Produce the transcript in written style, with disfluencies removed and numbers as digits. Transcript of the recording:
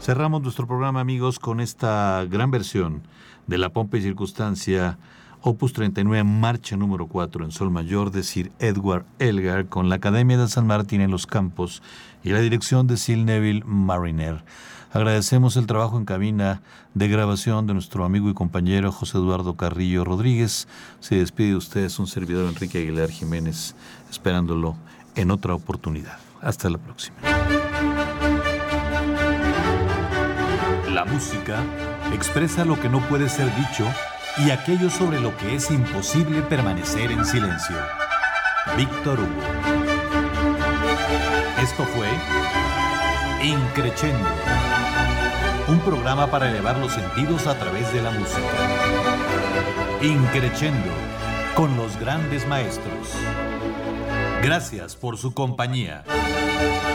Cerramos nuestro programa, amigos, con esta gran versión de la Pompa y Circunstancia, Opus 39, marcha número 4 en sol mayor de Sir Edward Elgar, con la Academia de San Martín en los Campos y la dirección de Sir Neville Marriner. Agradecemos el trabajo en cabina de grabación de nuestro amigo y compañero José Eduardo Carrillo Rodríguez. Se despide de ustedes un servidor, Enrique Aguilar Jiménez, esperándolo en otra oportunidad. Hasta la próxima. La música expresa lo que no puede ser dicho y aquello sobre lo que es imposible permanecer en silencio. Víctor Hugo. Esto fue Increchendo, un programa para elevar los sentidos a través de la música. Increchendo, con los grandes maestros. Gracias por su compañía.